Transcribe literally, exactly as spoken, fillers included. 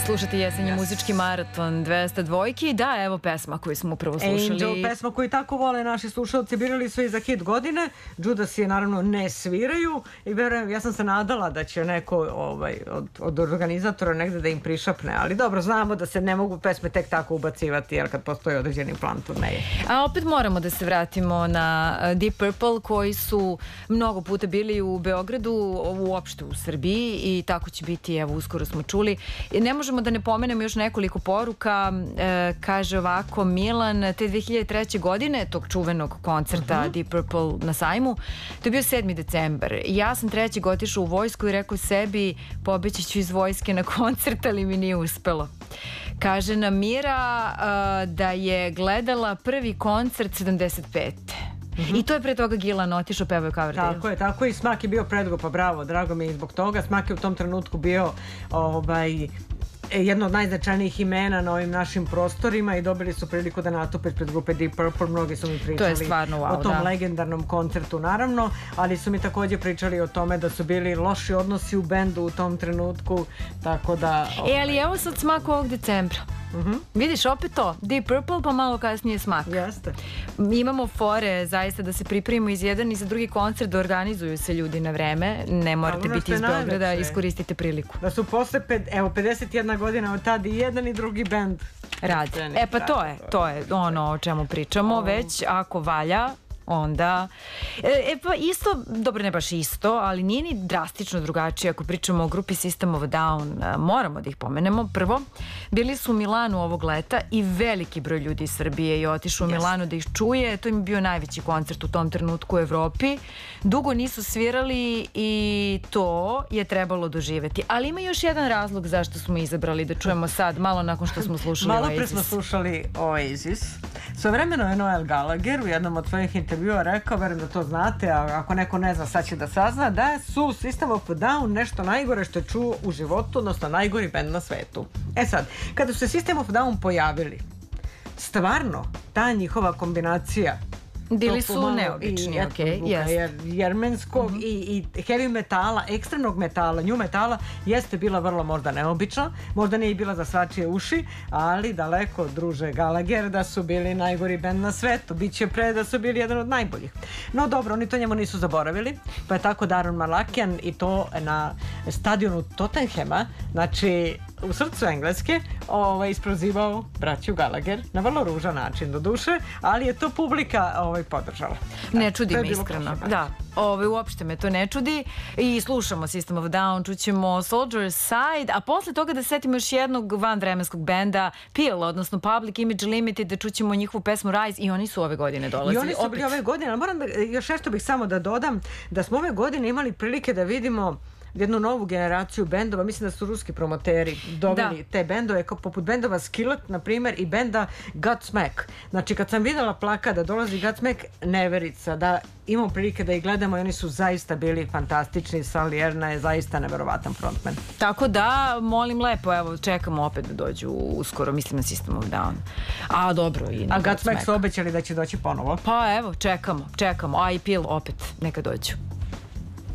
Slušati jesenji muzički maraton dvesta dvojki. Da, evo pesma koju smo upravo slušali. Angel, pesma koju tako vole naši slušalci, birali su i za hit godine. Judas je naravno ne sviraju i verujem, ja sam se nadala da će neko ovaj, od, od organizatora negde da im prišapne, ali dobro, znamo da se ne mogu pesme tek tako ubacivati, jer kad postoji određeni plan turneje. A opet moramo da se vratimo na Deep Purple, koji su mnogo puta bili u Beogradu, uopšte u Srbiji, i tako će biti, evo, uskoro smo čuli. Ne možemo da ne pomenemo još nekoliko poruka. E, kaže ovako Milan, te dve hiljade treće. godine, tog čuvenog koncerta uh -huh. Deep Purple na sajmu, to je bio sedmi decembar. Ja sam trećeg otišao u vojsku i rekao sebi, pobeći ću iz vojske na koncert, ali mi nije uspelo. Kaže nam Mira uh, da je gledala prvi koncert sedamdeset pete. Mm -hmm. I to je pre toga Gilan otišao, pevao je cover deo. Tako je, tako i Smak je bio predugo, pa bravo, drago mi je zbog toga. Smak je u tom trenutku bio ovaj, jedno od najznačajnijih imena na ovim našim prostorima i dobili su priliku da nastupe pred grupe Deep Purple. Mnogi su mi pričali stvarno, wow, o tom da. legendarnom koncertu, naravno, ali su mi također pričali o tome da su bili loši odnosi u bendu u tom trenutku, tako da... Ovaj... E, ali evo sad Smak ovog decembra. Uh -huh. Vidiš, opet to, Deep Purple, pa malo kasnije Smak. Jeste. Imamo fore, zaista, da se pripremimo iz jedan i za drugi koncert, da organizuju se ljudi na vreme. Ne morate biti iz Beograda, najveće. Iskoristite priliku. Da su posle, ped, evo, pedeset jedna godina od tada i jedan i drugi bend radi. E pa to je, to je ono o čemu pričamo, oh. već ako valja, onda... E pa isto, dobro ne baš isto, ali nije ni drastično drugačije ako pričamo o grupi System of a Down. Moramo da ih pomenemo. Prvo, bili su u Milanu ovog leta i veliki broj ljudi iz Srbije je otišao u yes. Milanu da ih čuje. To im je bio najveći koncert u tom trenutku u Evropi. Dugo nisu svirali i to je trebalo doživeti. Ali ima još jedan razlog zašto smo izabrali da čujemo sad, malo nakon što smo slušali malo Oasis. Malo pre smo slušali Oasis. Svojevremeno je Noel Gallagher u jednom od svojih intervjua rekao, verujem da to znate, a ako neko ne zna, sad će da sazna, da su System of a Down nešto najgore što je čuo u životu, odnosno najgori bend na svetu. E sad, kada su se System of a Down pojavili, stvarno, ta njihova kombinacija bili su neobični, ok, yes. jermenskog mm -hmm. i, i heavy metala, ekstremnog metala, new metala, jeste bila vrlo možda neobična, možda nije bila za svačije uši, ali daleko, druže Gallagher, da su bili najgori bend na svetu, bit će pre da su bili jedan od najboljih. No dobro, oni to njemu nisu zaboravili, pa je tako Daron Malakian i to na stadionu Tottenhema, znači u srcu Engleske, ovaj, isprozivao braću Gallagher na vrlo ružan način do duše, ali je to publika ovaj, podržala. Ne čudi me iskreno. Da, ovaj, uopšte me to ne čudi i slušamo System of a Down, čućemo Soldier's Side, a posle toga da setimo još jednog vanvremenskog benda Peel, odnosno Public Image Limited, da čućemo njihovu pesmu Rise i oni su ove godine dolazili. I oni su bili ove godine, ali moram da, još nešto bih samo da dodam, da smo ove godine imali prilike da vidimo jednu novu generaciju bendova, mislim da su ruski promoteri doveli da. te bendove, kao poput bendova Skillet, na primjer, i benda Godsmack. Znači, kad sam videla plakat da dolazi Godsmack, neverica, da imamo prilike da ih gledamo i oni su zaista bili fantastični. Sal Erna je zaista neverovatan frontman. Tako da, molim lepo, evo, čekamo opet da dođu uskoro, mislim na System of Down. A, dobro, i na A Godsmack su obećali da će doći ponovo. Pa, evo, čekamo, čekamo. A i Peel opet, neka dođu.